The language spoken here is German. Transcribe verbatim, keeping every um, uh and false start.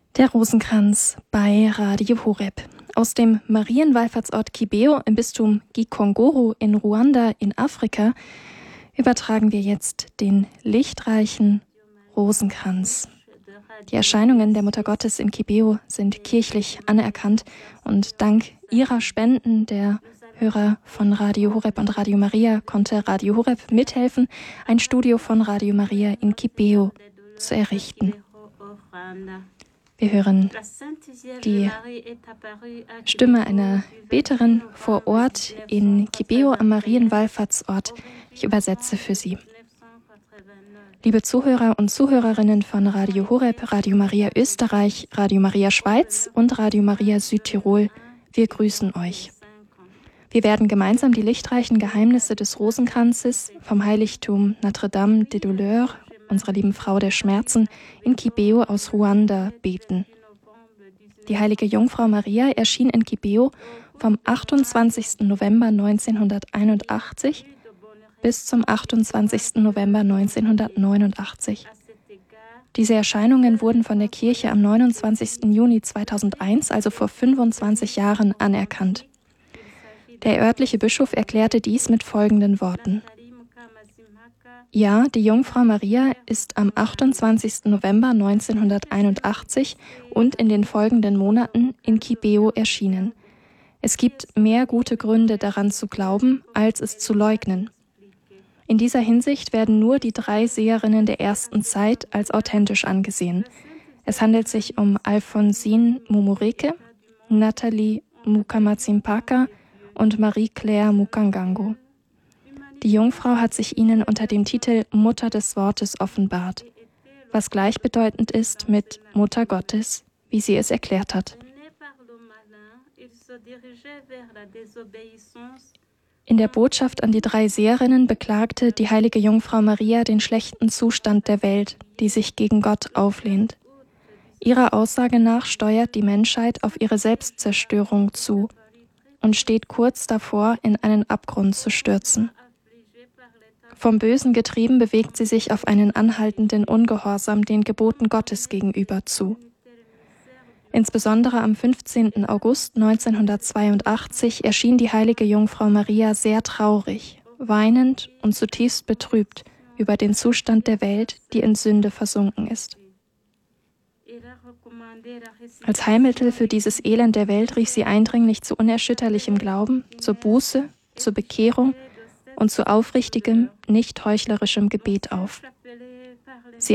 Der Rosenkranz bei Radio Horeb. Aus dem Marienwallfahrtsort Kibeho im Bistum Gikongoro in Ruanda in Afrika übertragen wir jetzt den lichtreichen Rosenkranz. Die Erscheinungen der Mutter Gottes in Kibeho sind kirchlich anerkannt und dank ihrer Spenden der Hörer von Radio Horeb und Radio Maria konnte Radio Horeb mithelfen, ein Studio von Radio Maria in Kibeho zu errichten. Wir hören die Stimme einer Beterin vor Ort in Kibeho am Marienwallfahrtsort. Ich übersetze für Sie. Liebe Zuhörer und Zuhörerinnen von Radio Horeb, Radio Maria Österreich, Radio Maria Schweiz und Radio Maria Südtirol, wir grüßen euch. Wir werden gemeinsam die lichtreichen Geheimnisse des Rosenkranzes vom Heiligtum Notre-Dame des Douleurs, unserer lieben Frau der Schmerzen, in Kibeho aus Ruanda beten. Die heilige Jungfrau Maria erschien in Kibeho vom achtundzwanzigsten November neunzehnhunderteinundachtzig bis zum achtundzwanzigsten November neunzehnhundertneunundachtzig. Diese Erscheinungen wurden von der Kirche am neunundzwanzigsten Juni zweitausendeins, also vor fünfundzwanzig Jahren, anerkannt. Der örtliche Bischof erklärte dies mit folgenden Worten. Ja, die Jungfrau Maria ist am achtundzwanzigsten November neunzehnhunderteinundachtzig und in den folgenden Monaten in Kibeho erschienen. Es gibt mehr gute Gründe daran zu glauben, als es zu leugnen. In dieser Hinsicht werden nur die drei Seherinnen der ersten Zeit als authentisch angesehen. Es handelt sich um Alphonsine Mumureke, Nathalie Mukamatsimpaka und Marie-Claire Mukangango. Die Jungfrau hat sich ihnen unter dem Titel Mutter des Wortes offenbart, was gleichbedeutend ist mit Mutter Gottes, wie sie es erklärt hat. In der Botschaft an die drei Seherinnen beklagte die heilige Jungfrau Maria den schlechten Zustand der Welt, die sich gegen Gott auflehnt. Ihrer Aussage nach steuert die Menschheit auf ihre Selbstzerstörung zu und steht kurz davor, in einen Abgrund zu stürzen. Vom Bösen getrieben bewegt sie sich auf einen anhaltenden Ungehorsam den Geboten Gottes gegenüber zu. Insbesondere am fünfzehnten August neunzehnhundertzweiundachtzig erschien die heilige Jungfrau Maria sehr traurig, weinend und zutiefst betrübt über den Zustand der Welt, die in Sünde versunken ist. Als Heilmittel für dieses Elend der Welt rief sie eindringlich zu unerschütterlichem Glauben, zur Buße, zur Bekehrung und zu aufrichtigem, nicht heuchlerischem Gebet auf.